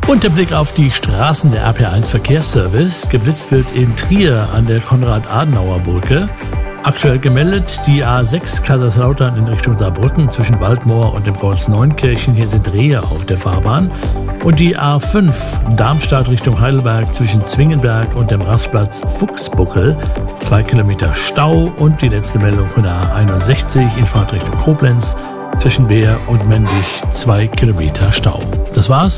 Und der Blick auf die Straßen der RP1 Verkehrsservice. Geblitzt wird in Trier an der Konrad-Adenauer-Brücke. Aktuell gemeldet die A6 Kaiserslautern in Richtung Saarbrücken zwischen Waldmoor und dem Kreuz Neunkirchen. Hier sind Rehe auf der Fahrbahn. Und die A5 Darmstadt Richtung Heidelberg zwischen Zwingenberg und dem Rastplatz Fuchsbuckel. 2 Kilometer Stau. Und die letzte Meldung von der A61 in Fahrtrichtung Koblenz zwischen Wehr und Mendig. 2 Kilometer Stau. Das war's.